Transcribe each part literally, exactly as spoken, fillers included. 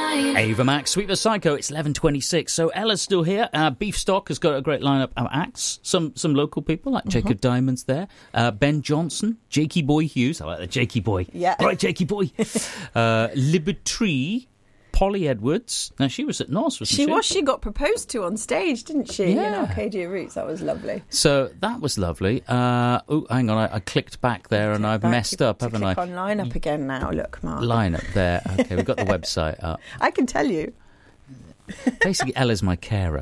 Sunshine. Ava Max, Sweet the Psycho. It's eleven twenty-six. So Ella's still here. Uh, Beef Stock has got a great lineup of acts. Some some local people like mm-hmm. Jacob Diamond's there. Uh, Ben Johnson, Jakey Boy Hughes. I like the Jakey Boy. Yeah. All right, Jakey Boy. uh, Libertree. Polly Edwards. Now, she was at N O S, wasn't she? She was. She got proposed to on stage, didn't she? Yeah. In Arcadia Roots. That was lovely. So that was lovely. Uh, oh, hang on. I, I clicked back there and I've back. messed you up, haven't click I? on line up again now. Look, Mark. Line up there. Okay, we've got the website up. I can tell you. Basically, Ella's my carer.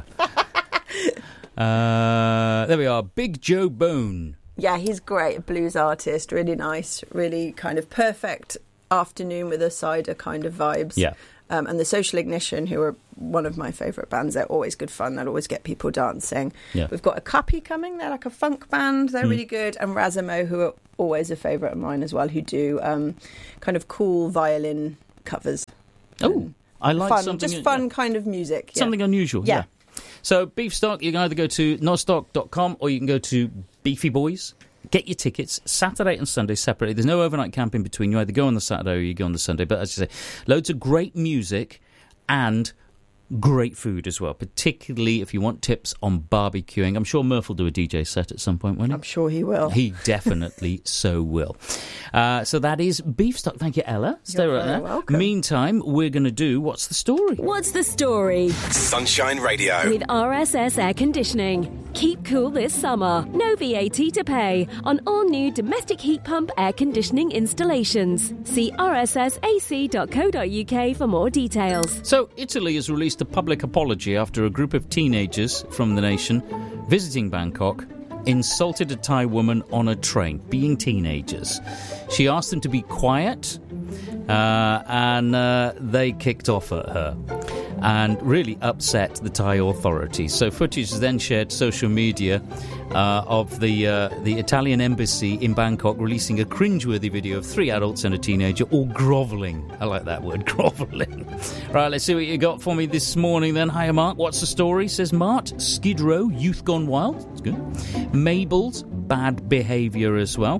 uh, there we are. Big Joe Bone. Yeah, he's great. A blues artist. Really nice. Really kind of perfect afternoon with a cider kind of vibes. Yeah. Um, and the Social Ignition, who are one of my favourite bands. They're always good fun. They'll always get people dancing. Yeah. We've got a Cuppy coming. They're like a funk band. They're mm. really good. And Razamo, who are always a favourite of mine as well, who do um, kind of cool violin covers. Oh, I like fun, something... Just fun yeah. kind of music. Yeah. Something unusual, yeah. yeah. So, Beef Stock, you can either go to nostock dot com or you can go to Beefy Boys. Get your tickets Saturday and Sunday separately. There's no overnight camp in between. You either go on the Saturday or you go on the Sunday. But as I say, loads of great music and great food as well, particularly if you want tips on barbecuing. I'm sure Murph will do a D J set at some point, won't he? I'm sure he will. He definitely so will. Uh, so that is Beef Stock. Thank you, Ella. Stay You're right very there. welcome. Meantime, we're going to do What's the Story? What's the Story? Sunshine Radio. With R S S Air Conditioning. Keep cool this summer. No V A T to pay on all new domestic heat pump air conditioning installations. See r s s a c dot co dot u k for more details. So, Italy has released a public apology after a group of teenagers from the nation visiting Bangkok insulted a Thai woman on a train, being teenagers. She asked them to be quiet, uh, and uh, they kicked off at her and really upset the Thai authorities. So footage is then shared social media uh, of the uh, the Italian embassy in Bangkok releasing a cringeworthy video of three adults and a teenager all grovelling. I like that word, grovelling. Right, let's see what you got for me this morning then. Hiya, Mark. What's the story? Says Mart. Skid Row, Youth Gone Wild. That's good. Mabel's bad behaviour as well.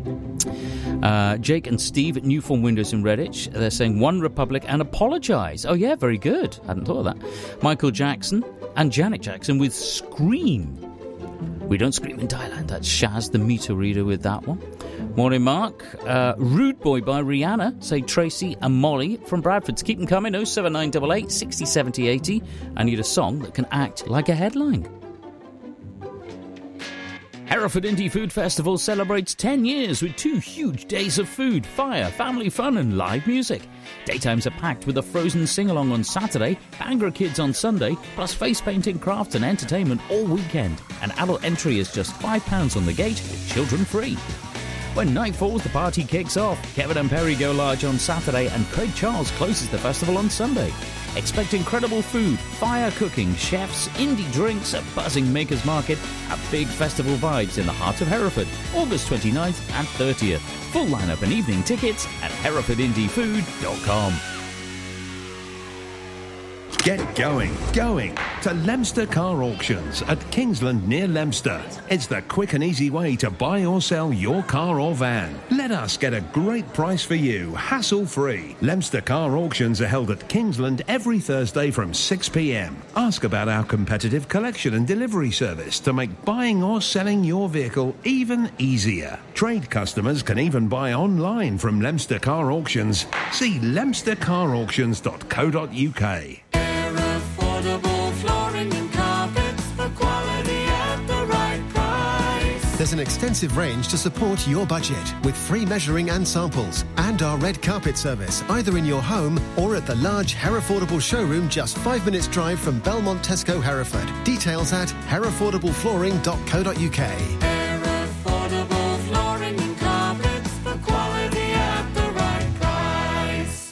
Uh, Jake and Steve at Newform Windows in Redditch. They're saying One Republic and apologise. Oh, yeah, very good. Hadn't thought of that. Michael Jackson and Janet Jackson with Scream. We don't scream in Thailand. That's Shaz, the meter reader, with that one. Morning, Mark. Uh, Rude Boy by Rihanna. Say Tracy and Molly from Bradford. Keep them coming. oh seven nine eight eight, six oh seven oh, eighty. I need a song that can act like a headline. Hereford Indie Food Festival celebrates ten years with two huge days of food, fire, family fun and live music. Daytimes are packed with a Frozen sing-along on Saturday, Bhangra Kids on Sunday, plus face painting, crafts and entertainment all weekend. An adult entry is just five pounds on the gate, with children free. When night falls, the party kicks off. Kevin and Perry go large on Saturday and Craig Charles closes the festival on Sunday. Expect incredible food, fire cooking, chefs, indie drinks, a buzzing makers market, and big festival vibes in the heart of Hereford, August twenty-ninth and thirtieth. Full lineup and evening tickets at hereford indie food dot com. Get going, going to Leominster Car Auctions at Kingsland near Leominster. It's the quick and easy way to buy or sell your car or van. Let us get a great price for you, hassle-free. Leominster Car Auctions are held at Kingsland every Thursday from six p m. Ask about our competitive collection and delivery service to make buying or selling your vehicle even easier. Trade customers can even buy online from Leominster Car Auctions. See leominster car auctions dot co dot u k. Affordable flooring and carpets for quality at the right price. There's an extensive range to support your budget with free measuring and samples and our red carpet service either in your home or at the large Herefordable showroom just five minutes drive from Belmont Tesco, Hereford. Details at herefordable flooring dot co dot u k. Affordable flooring and carpets for quality at the right price.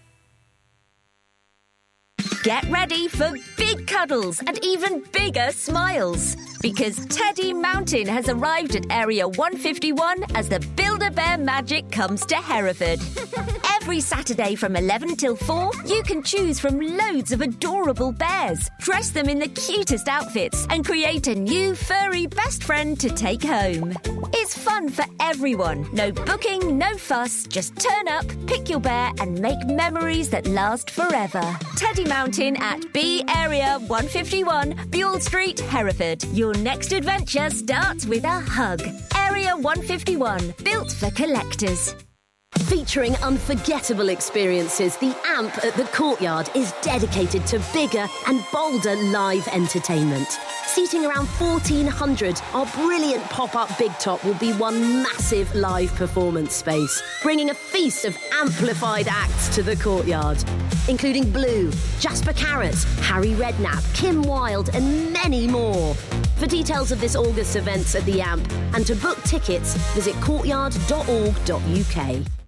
Get ready for big cuddles and even bigger smiles. Because Teddy Mountain has arrived at Area one fifty-one as the Build-A-Bear magic comes to Hereford. Every Every Saturday from eleven till four, you can choose from loads of adorable bears. Dress them in the cutest outfits and create a new furry best friend to take home. It's fun for everyone. No booking, no fuss. Just turn up, pick your bear and make memories that last forever. Teddy Mountain at B Area one fifty-one, Buell Street, Hereford. Your next adventure starts with a hug. Area one fifty-one, built for collectors. Featuring unforgettable experiences, the A M P at the Courtyard is dedicated to bigger and bolder live entertainment. Seating around fourteen hundred, our brilliant pop-up Big Top will be one massive live performance space, bringing a feast of amplified acts to the Courtyard, including Blue, Jasper Carrot, Harry Redknapp, Kim Wilde and many more. For details of this August events at the A M P and to book tickets, visit courtyard dot org dot U K.